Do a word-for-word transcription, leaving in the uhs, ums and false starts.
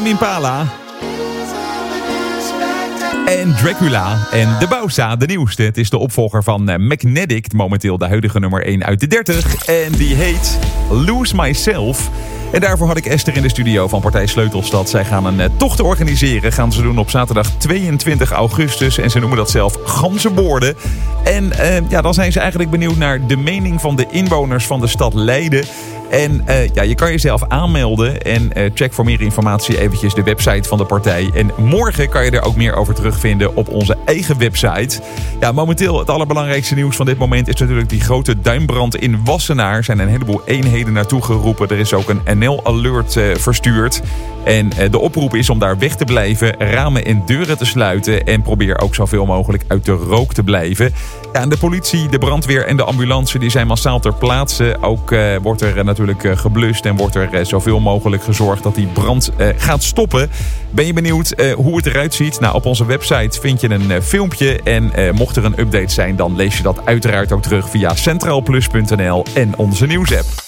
Tame Impala. En Dracula en De Bausa, de nieuwste. Het is de opvolger van uh, Magnetic, momenteel de huidige nummer één uit de dertig. En die heet Lose Myself. En daarvoor had ik Esther in de studio van Partij Sleutelstad. Zij gaan een uh, tocht organiseren. Gaan ze doen op zaterdag tweeëntwintig augustus. En ze noemen dat zelf Ganzenboorden. En uh, ja, dan zijn ze eigenlijk benieuwd naar de mening van de inwoners van de stad Leiden. En uh, ja, je kan jezelf aanmelden en uh, check voor meer informatie eventjes de website van de partij. En morgen kan je er ook meer over terugvinden op onze eigen website. Ja, momenteel het allerbelangrijkste nieuws van dit moment is natuurlijk die grote duinbrand in Wassenaar. Er zijn een heleboel eenheden naartoe geroepen. Er is ook een N L-alert uh, verstuurd. En uh, de oproep is om daar weg te blijven, ramen en deuren te sluiten en probeer ook zoveel mogelijk uit de rook te blijven. Ja, en de politie, de brandweer en de ambulance die zijn massaal ter plaatse. Ook uh, wordt er uh, natuurlijk uh, geblust en wordt er uh, zoveel mogelijk gezorgd dat die brand uh, gaat stoppen. Ben je benieuwd uh, hoe het eruit ziet? Nou, op onze website vind je een uh, filmpje en uh, mocht er een update zijn, dan lees je dat uiteraard ook terug via centraalplus punt n l en onze nieuwsapp.